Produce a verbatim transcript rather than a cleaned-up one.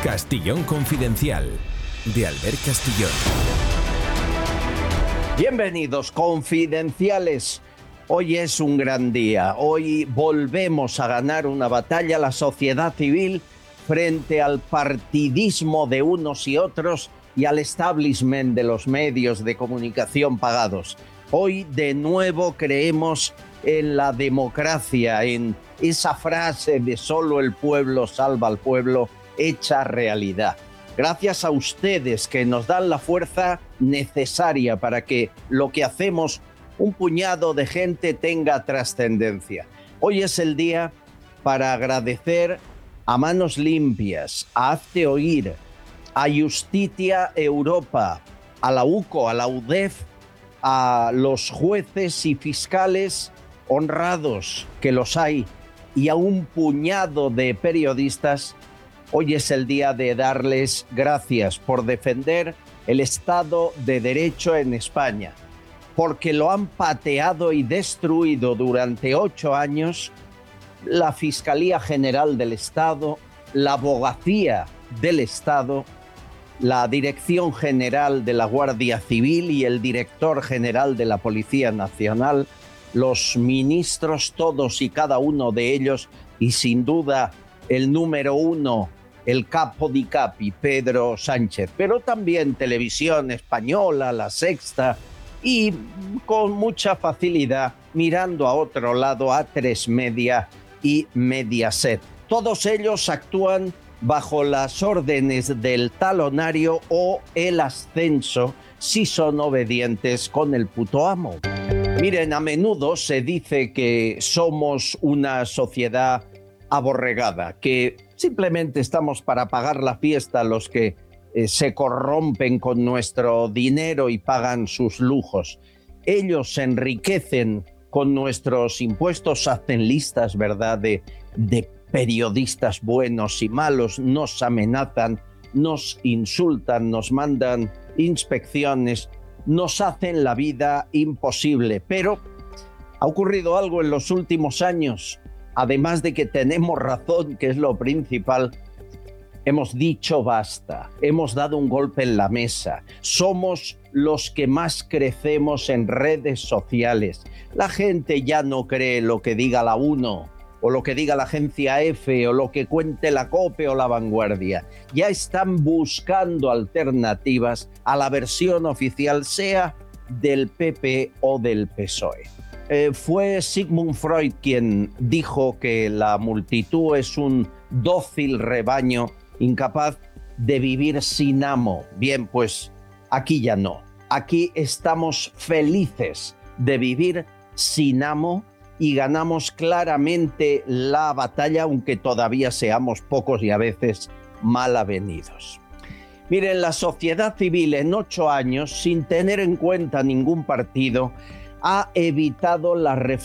Castillón Confidencial, de Albert Castillón. Bienvenidos, confidenciales. Hoy es un gran día. Hoy volvemos a ganar una batalla, la sociedad civil, frente al partidismo de unos y otros y al establishment de los medios de comunicación pagados. Hoy de nuevo creemos en la democracia, en esa frase de solo el pueblo salva al pueblo, hecha realidad. Gracias a ustedes que nos dan la fuerza necesaria para que lo que hacemos, un puñado de gente, tenga trascendencia. Hoy es el día para agradecer a Manos Limpias, a Hazte Oír, a Justitia Europa, a la U C O, a la U D E F, a los jueces y fiscales honrados, que los hay, y a un puñado de periodistas. Hoy es el día de darles gracias por defender el Estado de Derecho en España, porque lo han pateado y destruido durante ocho años la Fiscalía General del Estado, la Abogacía del Estado, la Dirección General de la Guardia Civil y el Director General de la Policía Nacional, los ministros, todos y cada uno de ellos, y sin duda el número uno, el capo di capi, Pedro Sánchez, pero también Televisión Española, La Sexta, y con mucha facilidad mirando a otro lado, A tres Media y Mediaset. Todos ellos actúan bajo las órdenes del talonario o el ascenso si son obedientes con el puto amo. Miren, a menudo se dice que somos una sociedad aborregada, que simplemente estamos para pagar la fiesta a los que eh, se corrompen con nuestro dinero y pagan sus lujos. Ellos se enriquecen con nuestros impuestos, hacen listas, ¿verdad?, de, de periodistas buenos y malos, nos amenazan, nos insultan, nos mandan inspecciones, nos hacen la vida imposible. Pero ha ocurrido algo en los últimos años. Además de que tenemos razón, que es lo principal, hemos dicho basta, hemos dado un golpe en la mesa. Somos los que más crecemos en redes sociales. La gente ya no cree lo que diga la UNO, o lo que diga la agencia F, o lo que cuente la COPE o la Vanguardia. Ya están buscando alternativas a la versión oficial, sea del P P o del P S O E. Eh, fue Sigmund Freud quien dijo que la multitud es un dócil rebaño incapaz de vivir sin amo. Bien, pues aquí ya no. Aquí estamos felices de vivir sin amo y ganamos claramente la batalla, aunque todavía seamos pocos y a veces mal avenidos. Miren, la sociedad civil en ocho años, sin tener en cuenta ningún partido, ha evitado la reforma